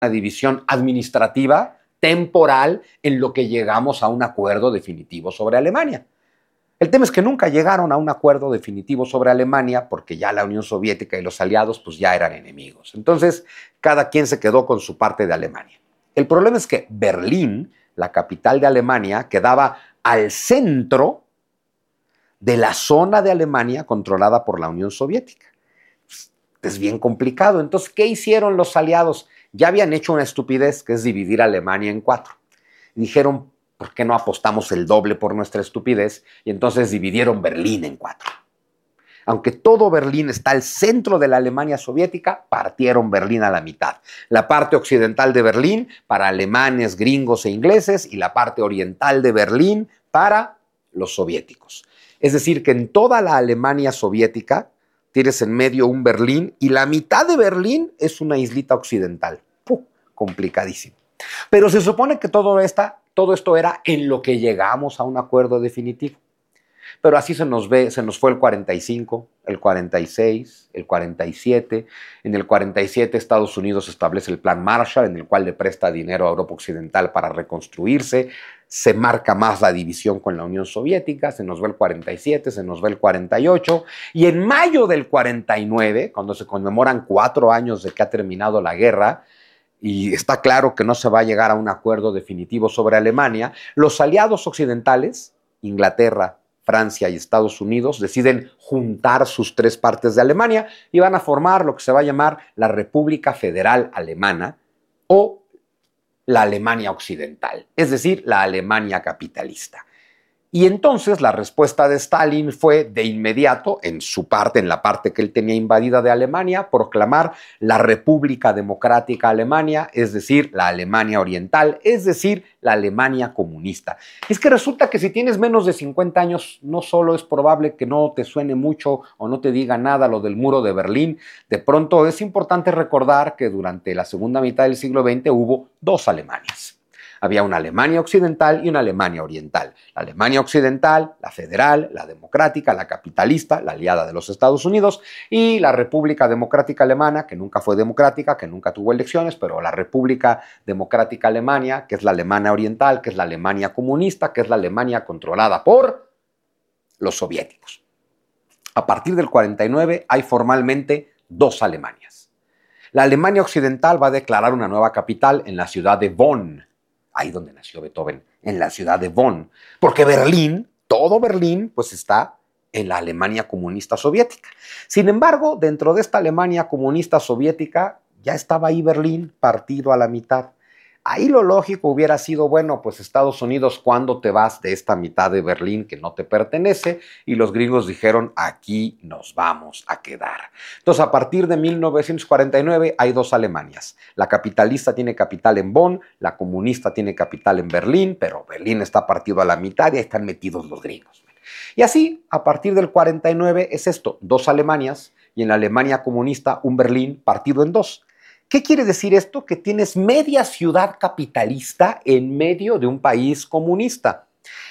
una división administrativa temporal en lo que llegamos a un acuerdo definitivo sobre Alemania. El tema es que nunca llegaron a un acuerdo definitivo sobre Alemania porque ya la Unión Soviética y los aliados pues ya eran enemigos. Entonces, cada quien se quedó con su parte de Alemania. El problema es que Berlín, la capital de Alemania, quedaba al centro de la zona de Alemania controlada por la Unión Soviética. Es bien complicado. Entonces, ¿qué hicieron los aliados? Ya habían hecho una estupidez, que es dividir a Alemania en 4. Dijeron, ¿por qué no apostamos el doble por nuestra estupidez? Y entonces dividieron Berlín en 4. Aunque todo Berlín está al centro de la Alemania soviética, partieron Berlín a la mitad. La parte occidental de Berlín para alemanes, gringos e ingleses y la parte oriental de Berlín para los soviéticos. Es decir, que en toda la Alemania soviética tienes en medio un Berlín y la mitad de Berlín es una islita occidental. Complicadísimo. Pero se supone que todo esto era en lo que llegamos a un acuerdo definitivo. Pero así se nos fue el 45, el 46, el 47. En el 47 Estados Unidos establece el Plan Marshall, en el cual le presta dinero a Europa Occidental para reconstruirse. Se marca más la división con la Unión Soviética, se nos va el 47, se nos va el 48. Y en mayo del 49, cuando se conmemoran 4 años de que ha terminado la guerra, y está claro que no se va a llegar a un acuerdo definitivo sobre Alemania, los aliados occidentales, Inglaterra, Francia y Estados Unidos, deciden juntar sus 3 partes de Alemania y van a formar lo que se va a llamar la República Federal Alemana o la Alemania Occidental, es decir, la Alemania capitalista. Y entonces la respuesta de Stalin fue de inmediato, en la parte que él tenía invadida de Alemania, proclamar la República Democrática Alemania, es decir, la Alemania Oriental, es decir, la Alemania comunista. Y es que resulta que si tienes menos de 50 años, no solo es probable que no te suene mucho o no te diga nada lo del muro de Berlín, de pronto es importante recordar que durante la segunda mitad del siglo XX hubo 2 Alemanias. Había una Alemania occidental y una Alemania oriental. La Alemania occidental, la federal, la democrática, la capitalista, la aliada de los Estados Unidos, y la República Democrática Alemana, que nunca fue democrática, que nunca tuvo elecciones, pero la República Democrática Alemania, que es la Alemania oriental, que es la Alemania comunista, que es la Alemania controlada por los soviéticos. A partir del 49 hay formalmente 2 Alemanias. La Alemania occidental va a declarar una nueva capital en la ciudad de Bonn, ahí donde nació Beethoven, en la ciudad de Bonn, porque Berlín, todo Berlín, pues está en la Alemania comunista soviética. Sin embargo, dentro de esta Alemania comunista soviética, ya estaba ahí Berlín partido a la mitad. Ahí lo lógico hubiera sido, bueno, pues Estados Unidos, ¿cuándo te vas de esta mitad de Berlín que no te pertenece? Y los gringos dijeron, aquí nos vamos a quedar. Entonces, a partir de 1949 hay 2 Alemanias. La capitalista tiene capital en Bonn, la comunista tiene capital en Berlín, pero Berlín está partido a la mitad y ahí están metidos los gringos. Y así, a partir del 49 es esto, 2 Alemanias y en la Alemania comunista un Berlín partido en 2. ¿Qué quiere decir esto? Que tienes media ciudad capitalista en medio de un país comunista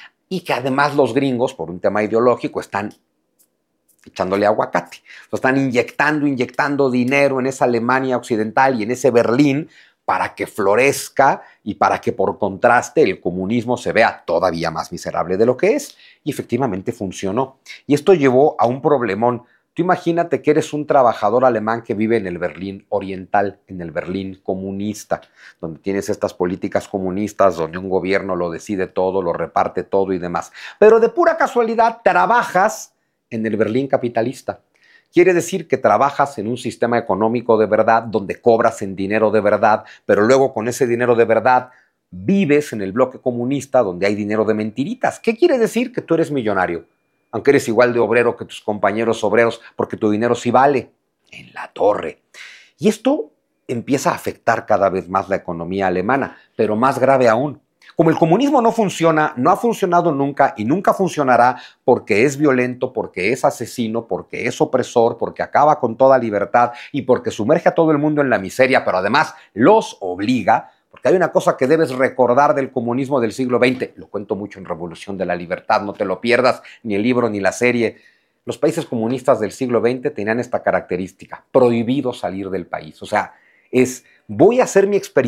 y que además los gringos, por un tema ideológico, están echándole aguacate. Están inyectando dinero en esa Alemania occidental y en ese Berlín para que florezca y para que por contraste el comunismo se vea todavía más miserable de lo que es. Y efectivamente funcionó. Y esto llevó a un problemón. Tú imagínate que eres un trabajador alemán que vive en el Berlín oriental, en el Berlín comunista, donde tienes estas políticas comunistas, donde un gobierno lo decide todo, lo reparte todo y demás. Pero de pura casualidad trabajas en el Berlín capitalista. Quiere decir que trabajas en un sistema económico de verdad, donde cobras en dinero de verdad, pero luego con ese dinero de verdad vives en el bloque comunista, donde hay dinero de mentiritas. ¿Qué quiere decir? Que tú eres millonario, aunque eres igual de obrero que tus compañeros obreros, porque tu dinero sí vale en la torre. Y esto empieza a afectar cada vez más la economía alemana, pero más grave aún. Como el comunismo no funciona, no ha funcionado nunca y nunca funcionará porque es violento, porque es asesino, porque es opresor, porque acaba con toda libertad y porque sumerge a todo el mundo en la miseria, pero además los obliga. Porque hay una cosa que debes recordar del comunismo del siglo XX, lo cuento mucho en Revolución de la Libertad, no te lo pierdas, ni el libro ni la serie. Los países comunistas del siglo XX tenían esta característica, prohibido salir del país. O sea, es voy a hacer mi experimento